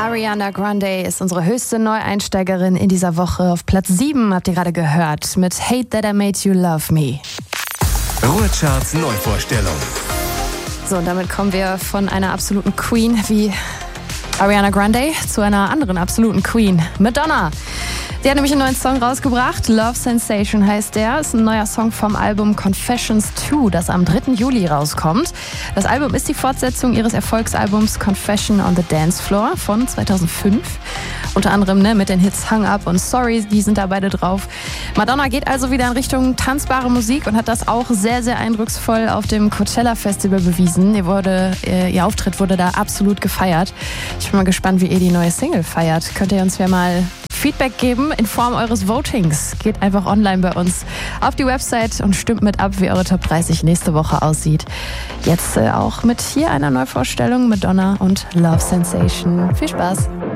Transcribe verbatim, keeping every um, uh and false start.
Ariana Grande ist unsere höchste Neueinsteigerin in dieser Woche. Auf Platz sieben habt ihr gerade gehört mit Hate That I Made You Love Me. Ruhrcharts Neuvorstellung. So, und damit kommen wir von einer absoluten Queen wie Ariana Grande zu einer anderen absoluten Queen, Madonna. Sie hat nämlich einen neuen Song rausgebracht, Love Sensation heißt der. Ist ein neuer Song vom Album Confessions zwei, das am dritten Juli rauskommt. Das Album ist die Fortsetzung ihres Erfolgsalbums Confession on the Dance Floor von zweitausendfünf. Unter anderem ne, mit den Hits Hung Up und Sorry, die sind da beide drauf. Madonna geht also wieder in Richtung tanzbare Musik und hat das auch sehr, sehr eindrucksvoll auf dem Coachella Festival bewiesen. Ihr, wurde, ihr Auftritt wurde da absolut gefeiert. Ich bin mal gespannt, wie ihr die neue Single feiert. Könnt ihr uns ja mal Feedback geben in Form eures Votings. Geht einfach online bei uns auf die Website und stimmt mit ab, wie eure Top dreißig nächste Woche aussieht. Jetzt äh, auch mit hier einer Neuvorstellung, Madonna und Love Sensation. Viel Spaß!